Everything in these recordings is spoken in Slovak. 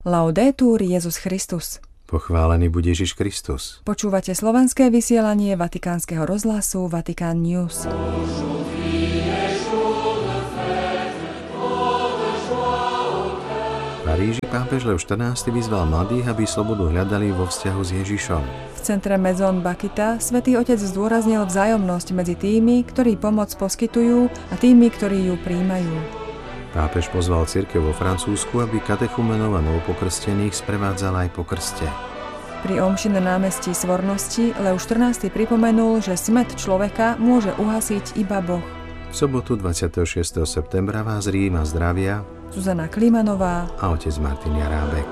Laudetur Jesus Christus. Pochválený buď Ježiš Kristus. Počúvate slovenské vysielanie Vatikánskeho rozhlasu Vatikán News. V Paríži pápež Lev XIV vyzval mladých, aby slobodu hľadali vo vzťahu s Ježišom. V centre Maison Bakita Svätý Otec zdôraznil vzájomnosť medzi tými, ktorí pomoc poskytujú, a tými, ktorí ju prijímajú. Pápež pozval cirkev vo Francúzsku, aby katechumenov a novopokrstených sprevádzala aj po krste. Pri omši na námestí Svornosti Lev XIV pripomenul, že smäd človeka môže uhasiť iba Boh. V sobotu 26. septembra vás Rím a zdravia Zuzana Klimanová a otec Martin Jarábek.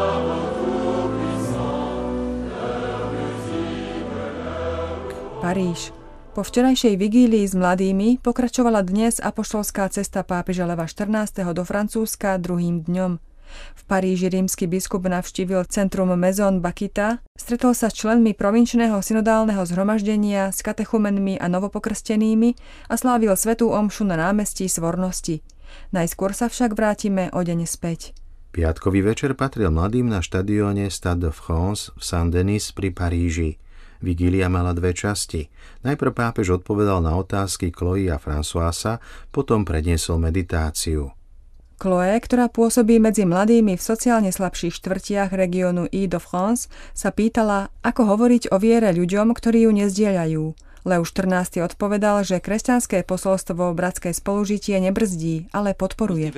Paríž. Po včerajšej vigílii s mladými pokračovala dnes apoštolská cesta pápeža Leva XIV. Do Francúzska druhým dňom. V Paríži rímsky biskup navštívil centrum Maison Bakita, stretol sa s členmi provinčného synodálneho zhromaždenia, s katechumenmi a novopokrstenými a slávil svätú omšu na námestí Svornosti. Najskôr sa však vrátime o deň späť. Piatkový večer patril mladým na štadióne Stade de France v Saint-Denis pri Paríži. Vigília mala dve časti. Najprv pápež odpovedal na otázky Chloe a Françoisa, potom predniesol meditáciu. Chloe, ktorá pôsobí medzi mladými v sociálne slabších štvrtiach regiónu Île-de-France, sa pýtala, ako hovoriť o viere ľuďom, ktorí ju nezdieľajú. Lev XIV odpovedal, že kresťanské posolstvo bratské spolužitie nebrzdí, ale podporuje.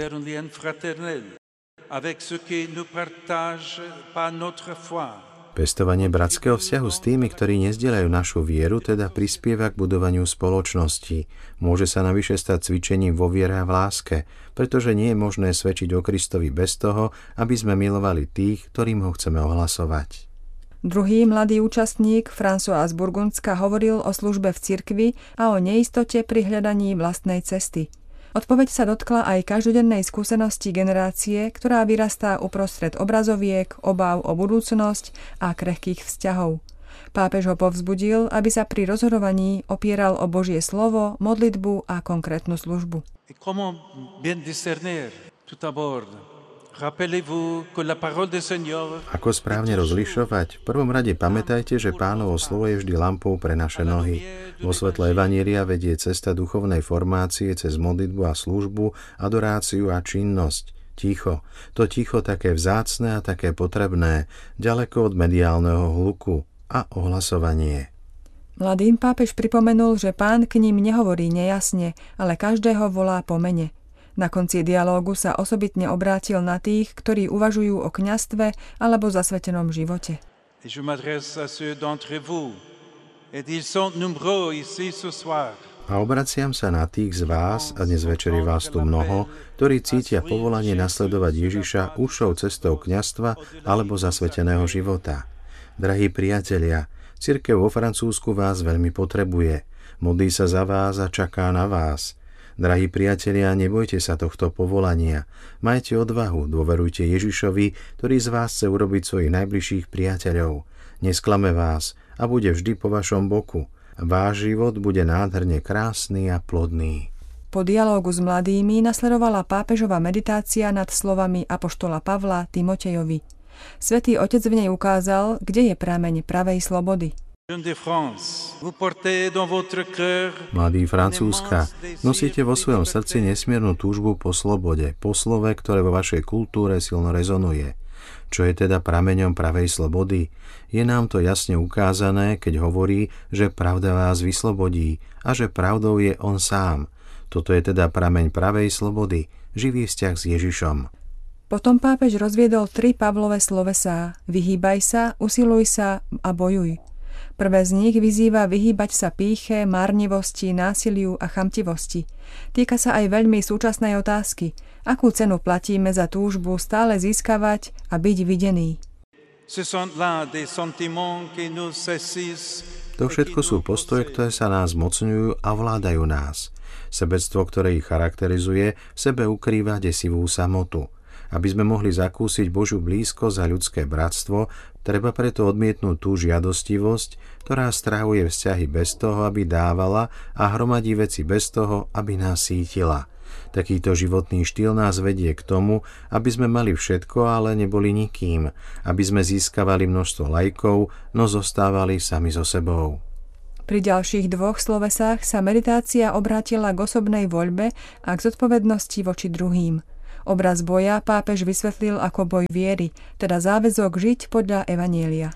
Pestovanie bratského vzťahu s tými, ktorí nezdieľajú našu vieru, teda prispieva k budovaniu spoločnosti. Môže sa navyše stať cvičením vo viere a v láske, pretože nie je možné svedčiť o Kristovi bez toho, aby sme milovali tých, ktorým ho chceme ohlasovať. Druhý mladý účastník, François z Burgundska, hovoril o službe v cirkvi a o neistote pri hľadaní vlastnej cesty. Odpoveď sa dotkla aj každodennej skúsenosti generácie, ktorá vyrastá uprostred obrazoviek, obáv o budúcnosť a krehkých vzťahov. Pápež ho povzbudil, aby sa pri rozhodovaní opieral o Božie slovo, modlitbu a konkrétnu službu. Ako správne rozlišovať? V prvom rade pamätajte, že Pánovo slovo je vždy lampou pre naše nohy. Vo svetle evanjelia vedie cesta duchovnej formácie cez modlitbu a službu, adoráciu a činnosť. Ticho. To ticho také vzácne a také potrebné, ďaleko od mediálneho hluku a ohlasovanie. Mladým pápež pripomenul, že Pán k ním nehovorí nejasne, ale každého volá po mene. Na konci dialógu sa osobitne obrátil na tých, ktorí uvažujú o kňazstve alebo zasvetenom živote. A obraciam sa na tých z vás, a dnes večeri vás tu mnoho, ktorí cítia povolanie nasledovať Ježiša užšou cestou kňazstva alebo zasveteného života. Drahí priatelia, cirkev vo Francúzsku vás veľmi potrebuje. Modlí sa za vás a čaká na vás. Drahí priatelia, nebojte sa tohto povolania. Majte odvahu, dôverujte Ježišovi, ktorý z vás chce urobiť svojich najbližších priateľov. Nesklame vás a bude vždy po vašom boku. Váš život bude nádherne krásny a plodný. Po dialógu s mladými nasledovala pápežova meditácia nad slovami apoštola Pavla Timotejovi. Svätý Otec v nej ukázal, kde je prameň pravej slobody. Mladí Francúzska, nosíte vo svojom srdci nesmiernu túžbu po slobode, po slove, ktoré vo vašej kultúre silno rezonuje. Čo je teda prameňom pravej slobody? Je nám to jasne ukázané, keď hovorí, že pravda vás vyslobodí a že pravdou je on sám. Toto je teda prameň pravej slobody, živý vzťah s Ježišom. Potom pápež rozviedol 3 Pavlové slovesá: vyhýbaj sa, usiluj sa a bojuj. Prvé z nich vyzýva vyhýbať sa pýche, márnivosti, násiliu a chamtivosti. Týka sa aj veľmi súčasnej otázky: akú cenu platíme za túžbu stále získavať a byť videný? To všetko sú postoje, ktoré sa nás mocňujú a vládajú nás. Sebectvo, ktoré ich charakterizuje, v sebe ukrýva desivú samotu. Aby sme mohli zakúsiť Božiu blízkosť a ľudské bratstvo, treba preto odmietnúť tú žiadostivosť, ktorá strávuje vzťahy bez toho, aby dávala, a hromadí veci bez toho, aby nás sítila. Takýto životný štýl nás vedie k tomu, aby sme mali všetko, ale neboli nikým, aby sme získavali množstvo lajkov, no zostávali sami so sebou. Pri ďalších 2 slovesách sa meditácia obrátila k osobnej voľbe a k zodpovednosti voči druhým. Obraz boja pápež vysvetlil ako boj viery, teda záväzok žiť podľa evanjelia.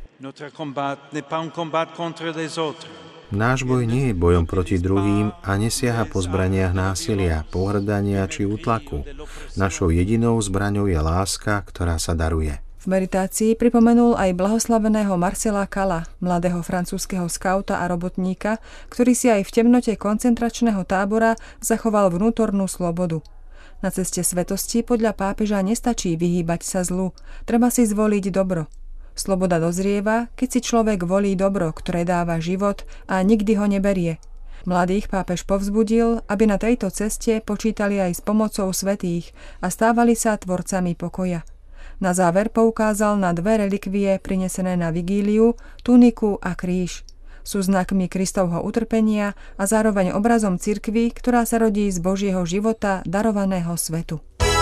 Náš boj nie je bojom proti druhým a nesiaha po zbraniach násilia, pohŕdania či útlaku. Našou jedinou zbraňou je láska, ktorá sa daruje. V meditácii pripomenul aj blahoslaveného Marcela Kala, mladého francúzskeho skauta a robotníka, ktorý si aj v temnote koncentračného tábora zachoval vnútornú slobodu. Na ceste svetosti podľa pápeža nestačí vyhýbať sa zlu, treba si zvoliť dobro. Sloboda dozrieva, keď si človek volí dobro, ktoré dáva život a nikdy ho neberie. Mladých pápež povzbudil, aby na tejto ceste počítali aj s pomocou svätých a stávali sa tvorcami pokoja. Na záver poukázal na 2 relikvie prinesené na vigíliu, tuniku a kríž. Sú znakmi Kristovho utrpenia a zároveň obrazom cirkvi, ktorá sa rodí z Božieho života darovaného svetu.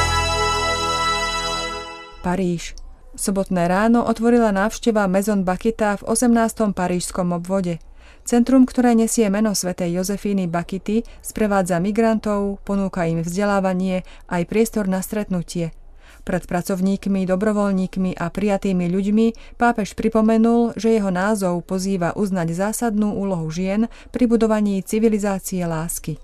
Paríž. Sobotné ráno otvorila návšteva Maison Bakita v 18. parížskom obvode. Centrum, ktoré nesie meno svätej Jozefíny Bakity, sprevádza migrantov, ponúka im vzdelávanie aj priestor na stretnutie. Pred pracovníkmi, dobrovoľníkmi a prijatými ľuďmi pápež pripomenul, že jeho názov pozýva uznať zásadnú úlohu žien pri budovaní civilizácie lásky.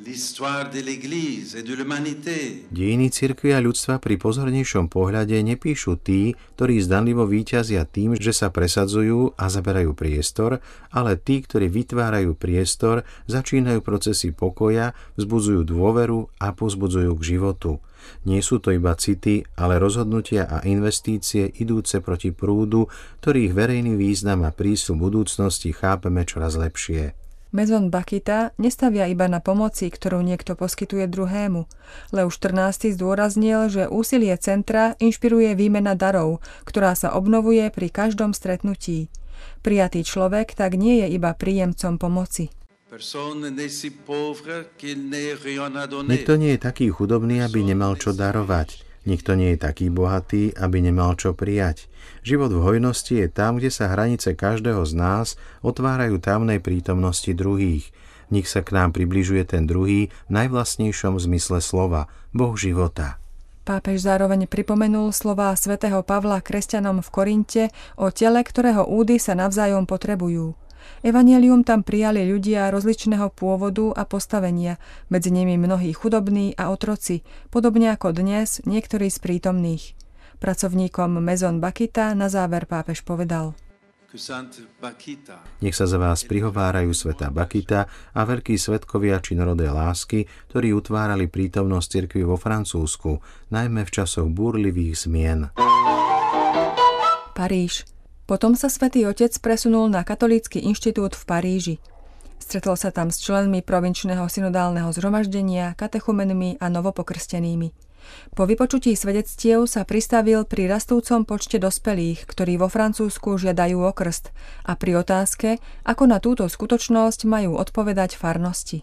Dejiny cirkvi a ľudstva pri pozornejšom pohľade nepíšu tí, ktorí zdanlivo víťazia tým, že sa presadzujú a zaberajú priestor, ale tí, ktorí vytvárajú priestor, začínajú procesy pokoja, vzbudzujú dôveru a povzbudzujú k životu. Nie sú to iba city, ale rozhodnutia a investície idúce proti prúdu, ktorých verejný význam a prístup budúcnosti chápeme čoraz lepšie. Maison Bakita nestavia iba na pomoci, ktorú niekto poskytuje druhému. Leo XIV zdôraznil, že úsilie centra inšpiruje výmena darov, ktorá sa obnovuje pri každom stretnutí. Prijatý človek tak nie je iba príjemcom pomoci. Nikto nie je taký chudobný, aby nemal čo darovať. Nikto nie je taký bohatý, aby nemal čo prijať. Život v hojnosti je tam, kde sa hranice každého z nás otvárajú tamnej prítomnosti druhých. V nich sa k nám približuje ten druhý v najvlastnejšom zmysle slova, Boh života. Pápež zároveň pripomenul slová svätého Pavla kresťanom v Korinte o tele, ktorého údy sa navzájom potrebujú. Evanjelium tam prijali ľudia rozličného pôvodu a postavenia, medzi nimi mnohí chudobní a otroci, podobne ako dnes niektorí z prítomných. Pracovníkom Maison Bakita na záver pápež povedal: Nech sa za vás prihovárajú svätá Bakita a veľkí svedkovia činorodej lásky, ktorí utvárali prítomnosť cirkvi vo Francúzsku, najmä v časoch búrlivých zmien. Paríž. Potom sa Svätý Otec presunul na Katolícky inštitút v Paríži. Stretol sa tam s členmi provinčného synodálneho zhromaždenia, katechumenmi a novopokrstenými. Po vypočutí svedectiev sa pristavil pri rastúcom počte dospelých, ktorí vo Francúzsku žiadajú o krst, a pri otázke, ako na túto skutočnosť majú odpovedať farnosti.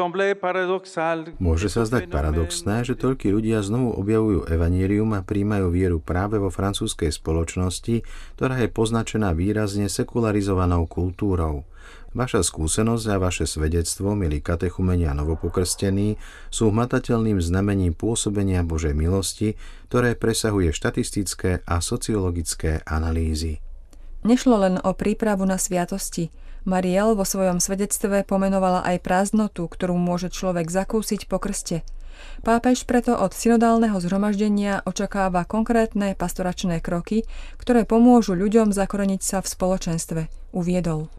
Môže sa zdať paradoxné, že toľkí ľudia znovu objavujú evanjelium a prijímajú vieru práve vo francúzskej spoločnosti, ktorá je poznačená výrazne sekularizovanou kultúrou. Vaša skúsenosť a vaše svedectvo, milí katechumeni a novopokrstení, sú hmatateľným znamením pôsobenia Božej milosti, ktoré presahuje štatistické a sociologické analýzy. Nešlo len o prípravu na sviatosti. Mariel vo svojom svedectve pomenovala aj prázdnotu, ktorú môže človek zakúsiť po krste. Pápež preto od synodálneho zhromaždenia očakáva konkrétne pastoračné kroky, ktoré pomôžu ľuďom zakoreniť sa v spoločenstve, uviedol.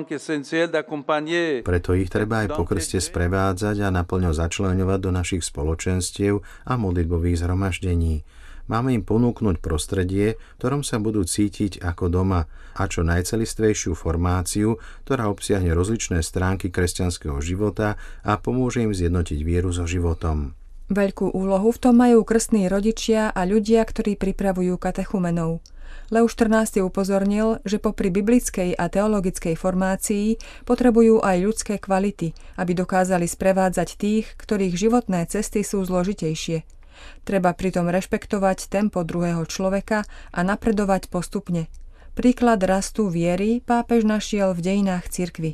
Preto ich treba aj po krste sprevádzať a naplno začleňovať do našich spoločenstiev a modlitbových zhromaždení. Máme im ponúknuť prostredie, v ktorom sa budú cítiť ako doma a čo najcelistvejšiu formáciu, ktorá obsiahne rozličné stránky kresťanského života a pomôže im zjednotiť vieru so životom. Veľkú úlohu v tom majú krstní rodičia a ľudia, ktorí pripravujú katechumenov. Leus XIV upozornil, že popri biblickej a teologickej formácii potrebujú aj ľudské kvality, aby dokázali sprevádzať tých, ktorých životné cesty sú zložitejšie. Treba pritom rešpektovať tempo druhého človeka a napredovať postupne. Príklad rastu viery pápež našiel v dejinách cirkvi.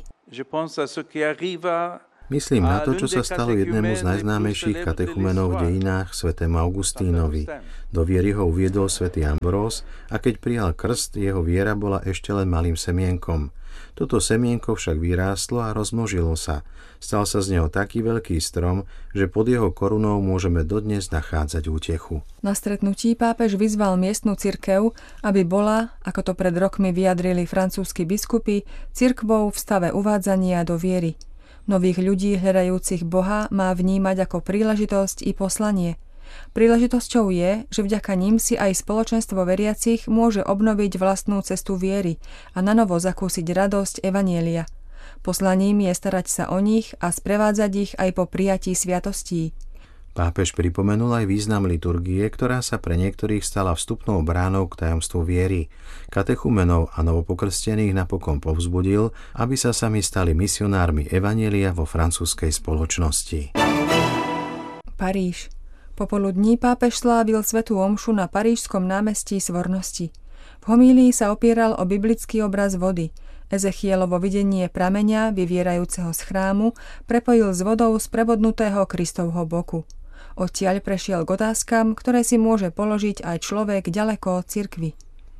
Myslím na to, čo sa stalo jednému z najznámejších katechumenov v dejinách, svätému Augustínovi. Do viery ho uviedol svätý Ambrós a keď prijal krst, jeho viera bola ešte len malým semienkom. Toto semienko však vyrástlo a rozmnožilo sa. Stal sa z neho taký veľký strom, že pod jeho korunou môžeme dodnes nachádzať útechu. Na stretnutí pápež vyzval miestnu cirkev, aby bola, ako to pred rokmi vyjadrili francúzski biskupy, cirkvou v stave uvádzania do viery. Nových ľudí hľadajúcich Boha má vnímať ako príležitosť i poslanie. Príležitosťou je, že vďaka ním si aj spoločenstvo veriacich môže obnoviť vlastnú cestu viery a nanovo zakúsiť radosť evanjelia. Poslaním je starať sa o nich a sprevádzať ich aj po prijatí sviatostí. Pápež pripomenul aj význam liturgie, ktorá sa pre niektorých stala vstupnou bránou k tajomstvu viery. Katechumenov a novopokrstených napokon povzbudil, aby sa sami stali misionármi evanjelia vo francúzskej spoločnosti. Paríž. Popoludní pápež slávil svätú omšu na parížskom námestí Svornosti. V homílii sa opieral o biblický obraz vody. Ezechielovo videnie prameňa, vyvierajúceho z chrámu, prepojil s vodou z prebodnutého Kristovho boku. Odtiaľ prešiel k otázkam, ktoré si môže položiť aj človek ďaleko od cirkvi.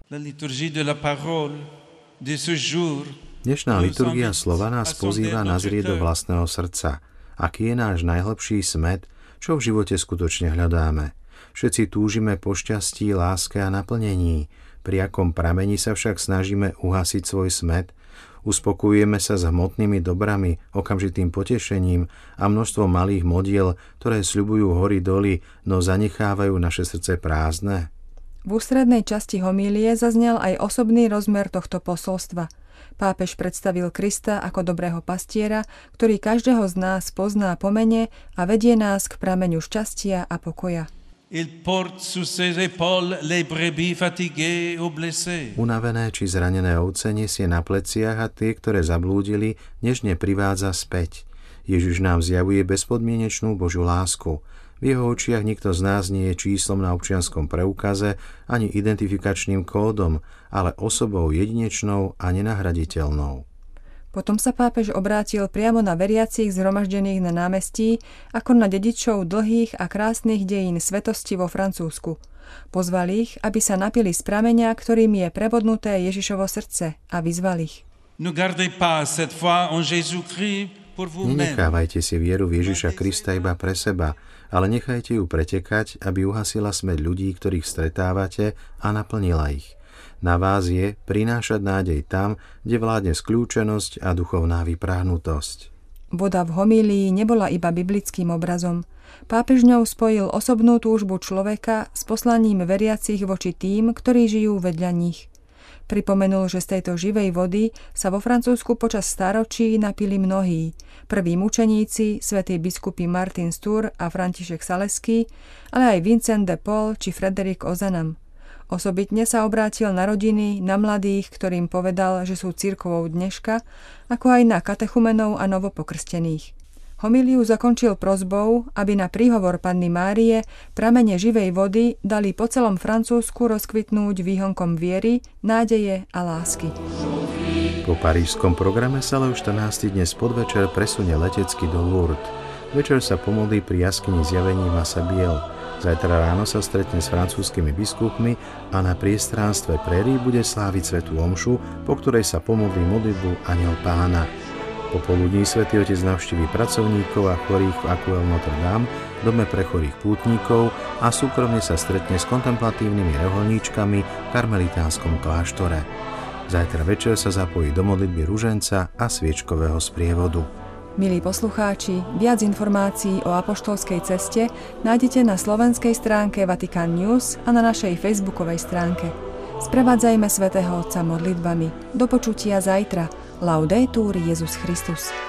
Dnešná liturgia slova nás pozýva nazrieť do vlastného srdca. Aký je náš najhlbší smäd, čo v živote skutočne hľadáme? Všetci túžime po šťastí, láske a naplnení. Pri akom pramení sa však snažíme uhasiť svoj smäd? Uspokojujeme sa s hmotnými dobrami, okamžitým potešením a množstvom malých modiel, ktoré sľubujú hory doly, no zanechávajú naše srdce prázdne? V ústrednej časti homílie zaznel aj osobný rozmer tohto posolstva. Pápež predstavil Krista ako dobrého pastiera, ktorý každého z nás pozná po mene a vedie nás k prameňu šťastia a pokoja. Unavené či zranené ovce nesie na pleciach a tie, ktoré zablúdili, nežne privádza späť. Ježiš nám zjavuje bezpodmienečnú Božiu lásku. V jeho očiach nikto z nás nie je číslom na občianskom preukaze ani identifikačným kódom, ale osobou jedinečnou a nenahraditeľnou. Potom sa pápež obrátil priamo na veriacich zhromaždených na námestí, ako na dedičov dlhých a krásnych dejín svetosti vo Francúzsku. Pozval ich, aby sa napili z prameňa, ktorým je prebodnuté Ježišovo srdce, a vyzval ich. Nenechávajte si vieru v Ježiša Krista iba pre seba, ale nechajte ju pretekať, aby uhasila smäd ľudí, ktorých stretávate, a naplnila ich. Na vás je prinášať nádej tam, kde vládne skľúčenosť a duchovná vypráhnutosť. Voda v homílii nebola iba biblickým obrazom. Pápež ňou spojil osobnú túžbu človeka s poslaním veriacich voči tým, ktorí žijú vedľa nich. Pripomenul, že z tejto živej vody sa vo Francúzsku počas stáročí napili mnohí. Prví mučeníci, svätí biskupy Martin z Tours a František Saleský, ale aj Vincent de Paul či Frédéric Ozanam. Osobitne sa obrátil na rodiny, na mladých, ktorým povedal, že sú cirkvou dneška, ako aj na katechumenov a novopokrstených. Homíliu zakončil prosbou, aby na príhovor Panny Márie pramene živej vody dali po celom Francúzsku rozkvitnúť výhonkom viery, nádeje a lásky. Po parížskom programe sa Leus XIV dnes podvečer presunie letecky do Lourdes. Večer sa pomodlí pri jaskyni Zjavení Massabielle. Zajtra ráno sa stretne s francúzskymi biskupmi a na priestranstve Prairie bude sláviť svätú omšu, po ktorej sa pomodlí modlitbu Anjel Pána. Popoludní svätý otec navštíví pracovníkov a chorých v École Notre Dame, dome pre chorých pútnikov, a súkromne sa stretne s kontemplatívnymi reholníčkami v karmelitánskom kláštore. Zajtra večer sa zapojí do modlitby ruženca a sviečkového sprievodu. Milí poslucháči, viac informácií o apoštolskej ceste nájdete na slovenskej stránke Vatican News a na našej facebookovej stránke. Sprevádzajme svätého Otca modlitbami. Do počutia zajtra. Laudetur Jesus Christus.